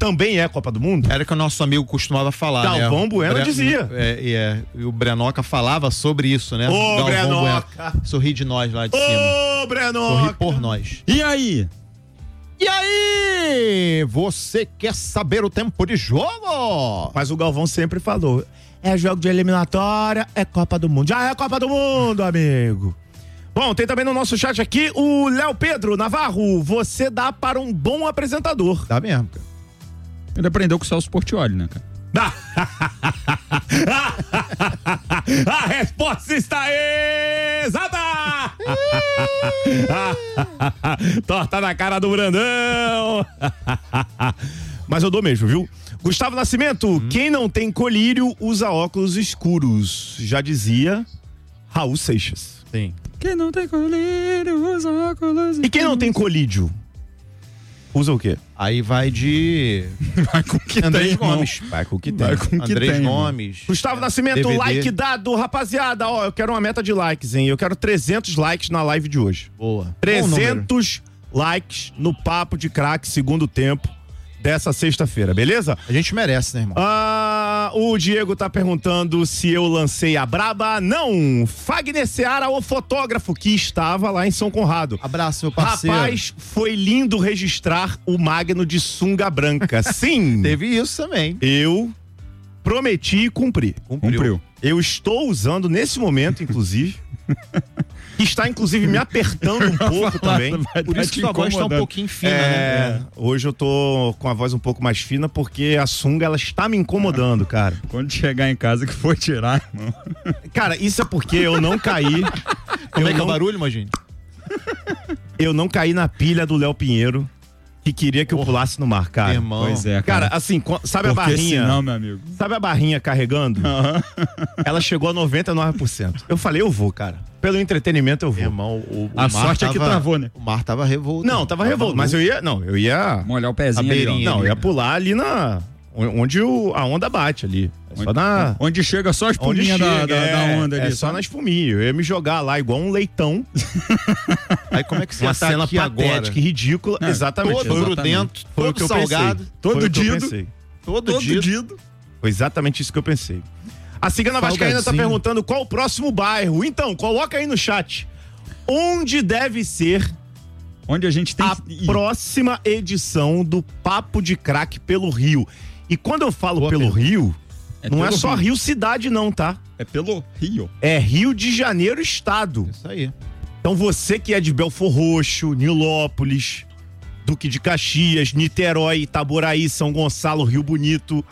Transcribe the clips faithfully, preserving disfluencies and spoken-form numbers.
também é Copa do Mundo? Era que o nosso amigo costumava falar, Galvão né? Bueno Bre... dizia. É, é, e o Brenoca falava sobre isso, né? Ô, Galvão Brenoca! Bueno. Sorri de nós lá de Ô, cima. Brenoca! Sorri por nós. E aí? E aí? Você quer saber o tempo de jogo? Mas o Galvão sempre falou, é jogo de eliminatória, é Copa do Mundo. Já é Copa do Mundo, amigo. Bom, tem também no nosso chat aqui o Léo Pedro Navarro. Você dá para um bom apresentador. Dá mesmo, cara. Ele aprendeu com o Celso Portiolli, né, cara? A resposta está exata! Torta na cara do Brandão. Mas eu dou mesmo, viu? Gustavo Nascimento, hum. quem não tem colírio usa óculos escuros. Já dizia Raul Seixas. Sim. Quem não tem colírio usa óculos escuros. E quem não tem colírio usa o quê? Aí vai de... Vai com o que Andrés tem, Gomes. irmão. Vai com o que tem. Vai com o que Andrés tem, Gomes. Gustavo Nascimento, D V D. like dado, rapaziada. Ó, eu quero uma meta de likes, hein? Eu quero trezentos likes na live de hoje. Boa. trezentos likes no Papo de Craque, segundo tempo dessa sexta-feira, beleza? A gente merece, né, irmão? Ah, o Diego tá perguntando se eu lancei a braba. Não! Fagner Seara, o fotógrafo que estava lá em São Conrado. Abraço, meu parceiro. Rapaz, foi lindo registrar o Magno de sunga branca. Sim! Teve isso também. Eu prometi e cumpri. Cumpriu. Cumpriu. Eu estou usando nesse momento, inclusive. Que está, inclusive, me apertando um pouco também. Por isso que sua voz está um pouquinho fina, é, né? Hoje eu tô com a voz um pouco mais fina porque a sunga, ela está me incomodando, cara. Quando chegar em casa que for tirar, irmão. Cara, isso é porque eu não caí. Como eu é que é não, o barulho, imagine? Eu não caí na pilha do Léo Pinheiro, que queria que eu pulasse no mar, cara. Irmão. Pois é, Cara, cara. assim, sabe a Porque barrinha? senão, meu amigo. Sabe a barrinha carregando? Ela chegou a noventa e nove por cento. Eu falei, eu vou, cara. Pelo entretenimento eu vou. Irmão, o, o A mar sorte é que tava, travou, né? O mar tava revolto. Não, tava revolto, mas eu ia, não, eu ia Molhar o pezinho A ali, ó. beirinha. Não, eu ia pular ali na onde o, a onda bate ali. É só Onde, na onde chega só a onde espuminha chega, da, da, é, da onda ali. É só sabe? na espuminha. Eu ia me jogar lá igual um leitão. Aí como é que você Uma tá cena aqui patética agora? e ridícula. É, exatamente. Todo exatamente. grudento, Foi o todo que eu salgado, pensei. todo Foi o que eu dido. pensei. todo, Todo dia. dido. Foi exatamente isso que eu pensei. A Cigana Vascaína tá Salgadinho. perguntando qual o próximo bairro. Então, coloca aí no chat. Onde deve ser Onde a gente tem a que ir. próxima edição do Papo de Craque pelo Rio? E quando eu falo Boa pelo pergunta. Rio, É não é pelo só Rio. Rio cidade não, tá? É pelo Rio. É Rio de Janeiro estado. Isso aí. Então você que é de Belfor Roxo, Nilópolis, Duque de Caxias, Niterói, Itaboraí, São Gonçalo, Rio Bonito.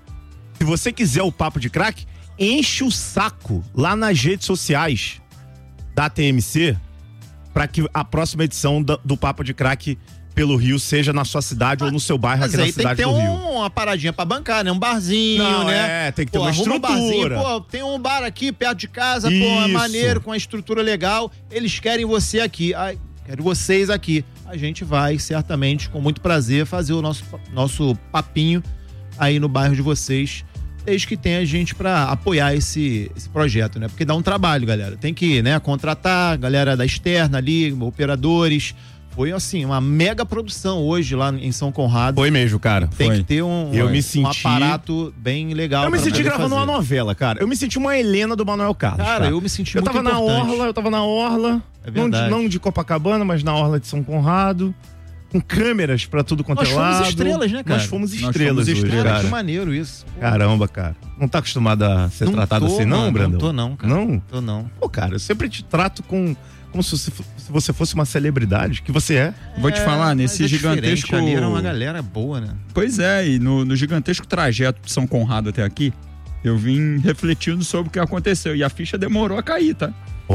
Se você quiser o Papo de Craque, enche o saco lá nas redes sociais da T M C para que a próxima edição do, do Papo de Craque pelo Rio seja na sua cidade ou no seu bairro Mas aqui na aí tem que cidade ter do Rio. um, uma paradinha pra bancar, né? Um barzinho, Não, né? é, tem que ter Pô, uma arruma um estrutura. barzinho, pô, tem um bar aqui perto de casa, pô, é Isso. maneiro, com a estrutura legal. Eles querem você aqui. Ai, quero vocês aqui. A gente vai, certamente, com muito prazer, fazer o nosso, nosso papinho aí no bairro de vocês, desde que tenha gente pra apoiar esse, esse projeto, né? Porque dá um trabalho, galera. Tem que, né, contratar galera da externa ali, operadores. Foi, assim, uma mega produção hoje lá em São Conrado. Foi mesmo, cara. Tem Foi. que ter um, Eu me um senti- aparato bem legal. Eu me pra senti poder gravando fazer. uma novela, cara. Eu me senti uma Helena do Manuel Carlos. Cara, eu me senti Eu muito tava na importante. orla, eu tava na orla, É não, de, verdade. não de Copacabana, mas na orla de São Conrado, com câmeras pra tudo quanto Nós é fomos lado. estrelas, né, cara? Nós fomos Nós estrelas fomos hoje, estrelas. Cara, cara. que maneiro isso. Pô, Caramba, cara. Não tá acostumado a ser não tratado tô, assim, não, mano, Brandão? Não tô não, cara. Não? Tô não. Pô, cara, eu sempre te trato com como se você, se você fosse uma celebridade, que você é. Vou te falar, nesse mas é diferente, gigantesco... Ali era uma galera boa, né? Pois é, e no, no gigantesco trajeto de São Conrado até aqui, eu vim refletindo sobre o que aconteceu. E a ficha demorou a cair, tá?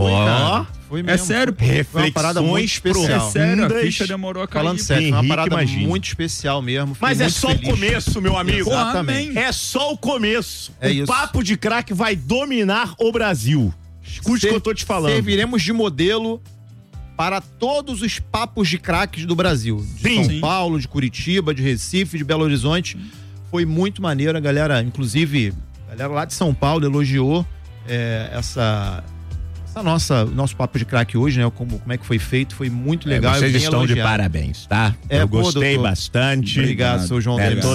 Ó, Foi É sério, pô. Foi uma parada muito especial. É sério, a profundas. ficha demorou a cair. Falando sério, foi uma Henrique, parada imagina. muito especial mesmo. Fiquei mas é muito só feliz. o começo, meu amigo. Exatamente. É só o começo. É o isso. Papo de Craque vai dominar o Brasil. Escute o que eu tô te falando. Serviremos de modelo para todos os papos de craques do Brasil. De Sim. São Sim. Paulo, de Curitiba, de Recife, de Belo Horizonte. Foi muito maneiro, a galera, inclusive, a galera lá de São Paulo elogiou é, essa, essa nossa, nosso papo de craque hoje, né? Como, como é que foi feito, foi muito legal. É, vocês e bem estão de elogiado. parabéns, tá? É, eu pô, gostei doutor. bastante. Obrigado, seu João É, da toda